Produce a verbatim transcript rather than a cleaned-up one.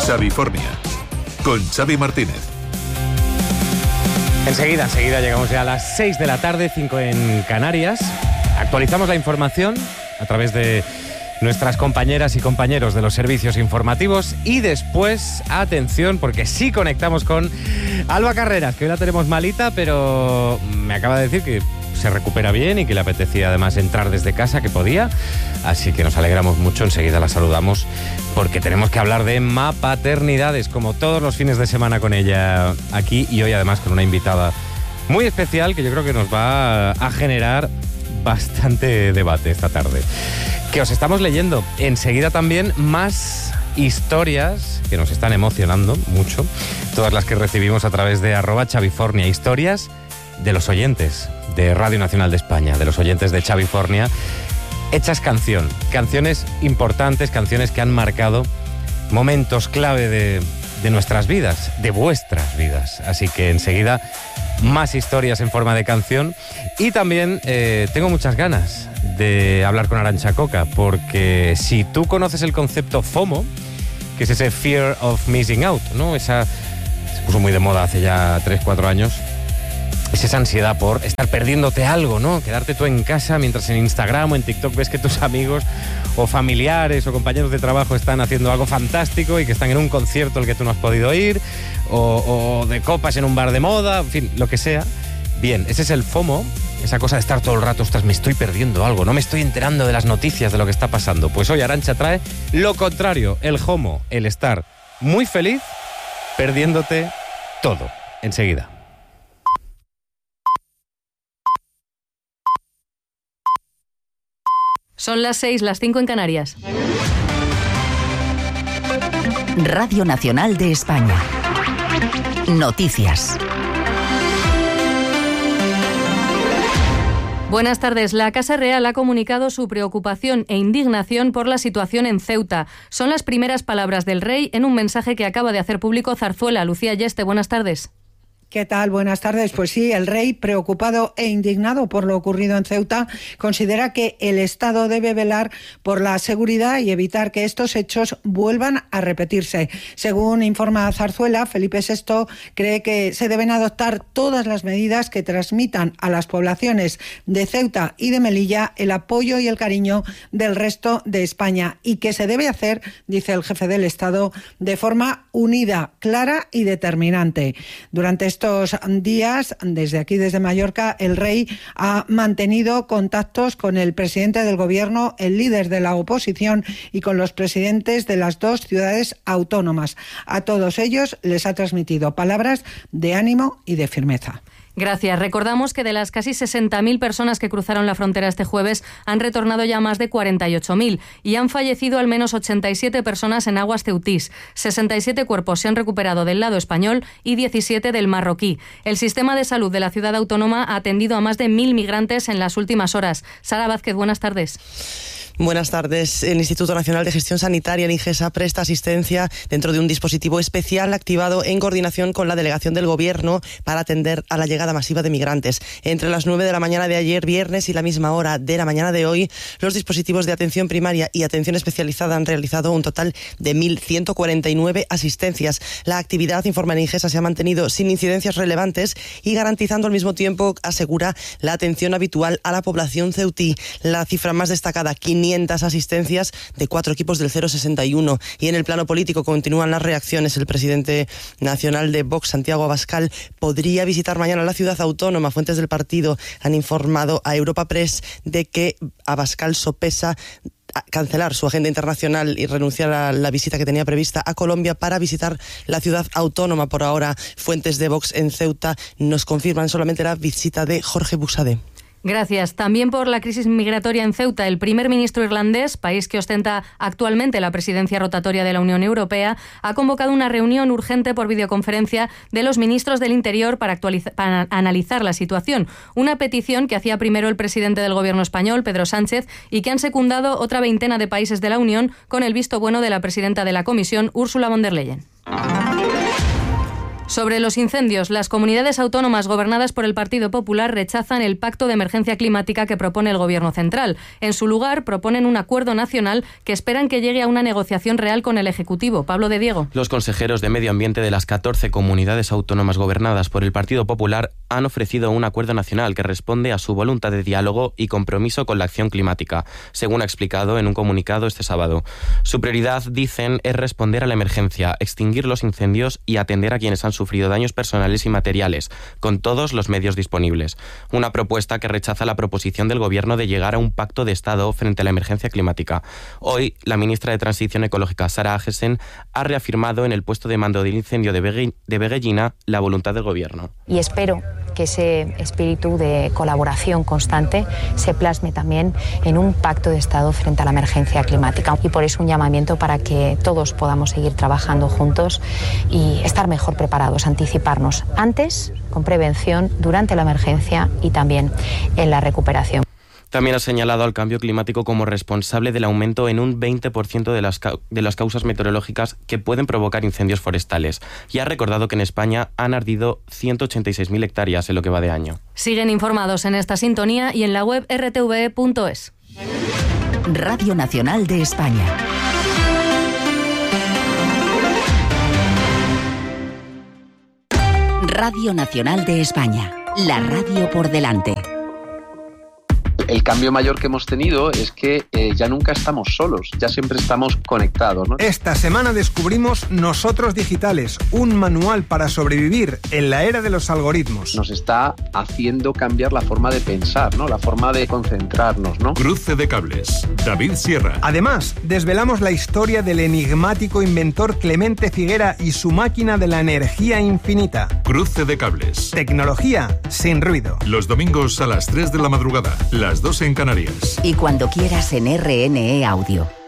Xavifornia, con Xavi Martínez. Enseguida, enseguida llegamos ya a las seis de la tarde, cinco en Canarias. Actualizamos la información a través de nuestras compañeras y compañeros de los servicios informativos y después, atención, porque sí conectamos con Alba Carreras, que hoy la tenemos malita, pero me acaba de decir que se recupera bien y que le apetecía además entrar desde casa, que podía, así que nos alegramos mucho. Enseguida la saludamos porque tenemos que hablar de mapaternidades, como todos los fines de semana con ella aquí, y hoy además con una invitada muy especial que yo creo que nos va a generar bastante debate esta tarde, que os estamos leyendo. Enseguida también más historias que nos están emocionando mucho, todas las que recibimos a través de arroba Xavifornia, historias de los oyentes de Radio Nacional de España, de los oyentes de Xavifornia, hechas canción, canciones importantes, canciones que han marcado momentos clave de, de nuestras vidas, de vuestras vidas. Así que enseguida más historias en forma de canción. Y también eh, tengo muchas ganas de hablar con Arantxa Coca, porque si tú conoces el concepto FOMO, que es ese Fear of Missing Out, ¿no? Esa se puso muy de moda hace ya tres, cuatro años. Es esa ansiedad por estar perdiéndote algo, ¿no? Quedarte tú en casa mientras en Instagram o en TikTok ves que tus amigos o familiares o compañeros de trabajo están haciendo algo fantástico y que están en un concierto al que tú no has podido ir, o, o de copas en un bar de moda, en fin, lo que sea. Bien, ese es el FOMO, esa cosa de estar todo el rato, ostras, me estoy perdiendo algo, no me estoy enterando de las noticias, de lo que está pasando. Pues hoy Arantxa trae lo contrario, el FOMO, el estar muy feliz perdiéndote todo. Enseguida. Son las seis, las cinco en Canarias. Radio Nacional de España. Noticias. Buenas tardes. La Casa Real ha comunicado su preocupación e indignación por la situación en Ceuta. Son las primeras palabras del rey en un mensaje que acaba de hacer público Zarzuela. Lucía Yeste, buenas tardes. ¿Qué tal? Buenas tardes. Pues sí, el rey, preocupado e indignado por lo ocurrido en Ceuta, considera que el Estado debe velar por la seguridad y evitar que estos hechos vuelvan a repetirse. Según informa Zarzuela, Felipe sexto cree que se deben adoptar todas las medidas que transmitan a las poblaciones de Ceuta y de Melilla el apoyo y el cariño del resto de España, y que se debe hacer, dice el jefe del Estado, de forma unida, clara y determinante. Durante estos días, desde aquí, desde Mallorca, el rey ha mantenido contactos con el presidente del gobierno, el líder de la oposición y con los presidentes de las dos ciudades autónomas. A todos ellos les ha transmitido palabras de ánimo y de firmeza. Gracias. Recordamos que de las casi sesenta mil personas que cruzaron la frontera este jueves, han retornado ya más de cuarenta y ocho mil y han fallecido al menos ochenta y siete personas en aguas ceutís. sesenta y siete cuerpos se han recuperado del lado español y diecisiete del marroquí. El sistema de salud de la ciudad autónoma ha atendido a más de mil migrantes en las últimas horas. Sara Vázquez, buenas tardes. Buenas tardes. El Instituto Nacional de Gestión Sanitaria, el INGESA, presta asistencia dentro de un dispositivo especial activado en coordinación con la delegación del Gobierno para atender a la llegada masiva de migrantes. Entre las nueve de la mañana de ayer, viernes, y la misma hora de la mañana de hoy, los dispositivos de atención primaria y atención especializada han realizado un total de mil ciento cuarenta y nueve asistencias. La actividad, informa el INGESA, se ha mantenido sin incidencias relevantes y garantizando al mismo tiempo, asegura, la atención habitual a la población ceutí. La cifra más destacada, quinientas asistencias de cuatro equipos del cero sesenta y uno. Y en el plano político continúan las reacciones. El presidente nacional de Vox, Santiago Abascal, podría visitar mañana la ciudad autónoma. Fuentes del partido han informado a Europa Press de que Abascal sopesa cancelar su agenda internacional y renunciar a la visita que tenía prevista a Colombia para visitar la ciudad autónoma. Por ahora, fuentes de Vox en Ceuta nos confirman solamente la visita de Jorge Buxadé. Gracias. También por la crisis migratoria en Ceuta, el primer ministro irlandés, país que ostenta actualmente la presidencia rotatoria de la Unión Europea, ha convocado una reunión urgente por videoconferencia de los ministros del Interior para, actualizar, para analizar la situación. Una petición que hacía primero el presidente del Gobierno español, Pedro Sánchez, y que han secundado otra veintena de países de la Unión con el visto bueno de la presidenta de la Comisión, Ursula von der Leyen. Sobre los incendios, las comunidades autónomas gobernadas por el Partido Popular rechazan el pacto de emergencia climática que propone el Gobierno central. En su lugar, proponen un acuerdo nacional que esperan que llegue a una negociación real con el Ejecutivo. Pablo de Diego. Los consejeros de Medio Ambiente de las catorce comunidades autónomas gobernadas por el Partido Popular han ofrecido un acuerdo nacional que responde a su voluntad de diálogo y compromiso con la acción climática, según ha explicado en un comunicado este sábado. Su prioridad, dicen, es responder a la emergencia, extinguir los incendios y atender a quienes han sufrido daños personales y materiales, con todos los medios disponibles. Una propuesta que rechaza la proposición del Gobierno de llegar a un pacto de Estado frente a la emergencia climática. Hoy, la ministra de Transición Ecológica, Sara Agesen, ha reafirmado en el puesto de mando del incendio de, Begue- de Veguellina la voluntad del Gobierno. Y espero que ese espíritu de colaboración constante se plasme también en un pacto de Estado frente a la emergencia climática. Y por eso un llamamiento para que todos podamos seguir trabajando juntos y estar mejor preparados, anticiparnos antes, con prevención, durante la emergencia y también en la recuperación. También ha señalado al cambio climático como responsable del aumento en un veinte por ciento de las, de las causas meteorológicas que pueden provocar incendios forestales y ha recordado que en España han ardido ciento ochenta y seis mil hectáreas en lo que va de año. Siguen informados en esta sintonía y en la web erre te ve punto es. Radio Nacional de España. Radio Nacional de España. La radio por delante. El cambio mayor que hemos tenido es que eh, ya nunca estamos solos, ya siempre estamos conectados, ¿no? Esta semana descubrimos Nosotros Digitales, un manual para sobrevivir en la era de los algoritmos. Nos está haciendo cambiar la forma de pensar, ¿no? La forma de concentrarnos, ¿no? Cruce de cables. David Sierra. Además, desvelamos la historia del enigmático inventor Clemente Figuera y su máquina de la energía infinita. Cruce de cables. Tecnología sin ruido. Los domingos a las tres de la madrugada, las dos en Canarias. Y cuando quieras en R N E Audio.